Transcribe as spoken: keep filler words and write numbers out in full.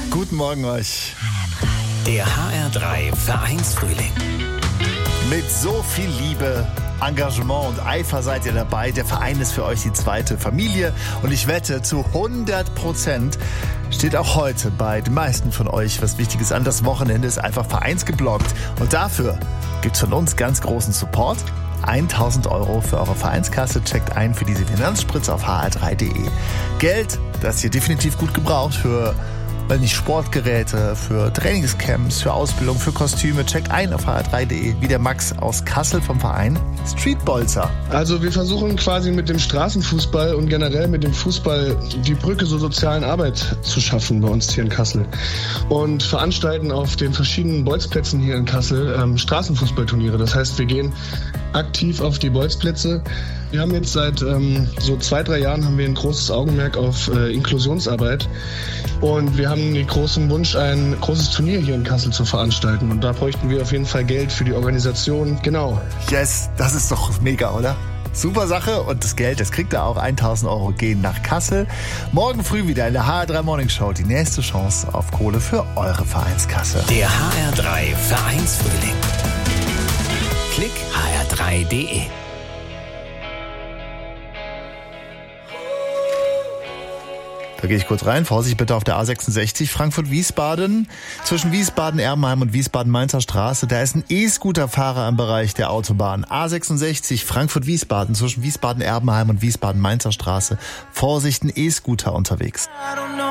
Guten Morgen euch. Der H R drei Vereinsfrühling. Mit so viel Liebe, Engagement und Eifer seid ihr dabei. Der Verein ist für euch die zweite Familie. Und ich wette, zu hundert Prozent steht auch heute bei den meisten von euch was Wichtiges an. Das Wochenende ist einfach vereinsgeblockt. Und dafür gibt's von uns ganz großen Support. tausend Euro für eure Vereinskasse. Checkt ein für diese Finanzspritze auf h r drei punkt d e. Geld, das ihr definitiv gut gebraucht für weil nicht Sportgeräte, für Trainingscamps, für Ausbildung, für Kostüme. Checkt ein auf h r drei punkt d e, wie der Max aus Kassel vom Verein Streetbolzer. Also wir versuchen quasi mit dem Straßenfußball und generell mit dem Fußball die Brücke zur sozialen Arbeit zu schaffen bei uns hier in Kassel. Und veranstalten auf den verschiedenen Bolzplätzen hier in Kassel ähm, Straßenfußballturniere. Das heißt, wir gehen aktiv auf die Bolzplätze. Wir haben jetzt seit ähm, so zwei, drei Jahren haben wir ein großes Augenmerk auf äh, Inklusionsarbeit. Und wir haben den großen Wunsch, ein großes Turnier hier in Kassel zu veranstalten. Und da bräuchten wir auf jeden Fall Geld für die Organisation. Genau. Yes, das ist doch mega, oder? Super Sache. Und das Geld, das kriegt ihr auch. tausend Euro gehen nach Kassel. Morgen früh wieder in der H R drei Morning Show. Die nächste Chance auf Kohle für eure Vereinskasse. Der H R drei Vereinsfrühling. Klick h r drei punkt d e. Da gehe ich kurz rein. Vorsicht bitte auf der A sechsundsechzig Frankfurt-Wiesbaden. Zwischen Wiesbaden-Erbenheim und Wiesbaden-Mainzer Straße. Da ist ein E-Scooter-Fahrer im Bereich der Autobahn. A sechsundsechzig Frankfurt-Wiesbaden. Zwischen Wiesbaden-Erbenheim und Wiesbaden-Mainzer Straße. Vorsicht, ein E-Scooter unterwegs.